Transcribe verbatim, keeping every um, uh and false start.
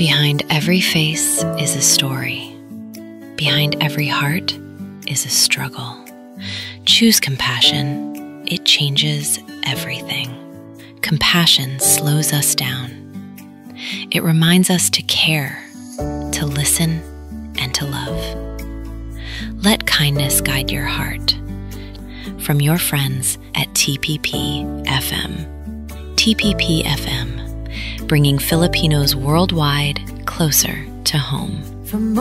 Behind every face is a story. Behind every heart is a struggle. Choose compassion. It changes everything. Compassion slows us down. It reminds us to care, to listen, and to love. Let kindness guide your heart. From your friends at T P P F M. T P P F M, bringing Filipinos worldwide closer to home. For